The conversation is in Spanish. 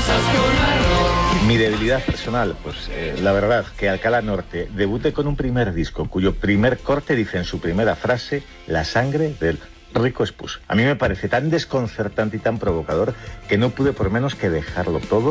Mi debilidad personal, pues la verdad que Alcalá Norte debute con un primer disco cuyo primer corte dice en su primera frase la sangre del rico Espús. A mí me parece tan desconcertante y tan provocador que no pude por menos que dejarlo todo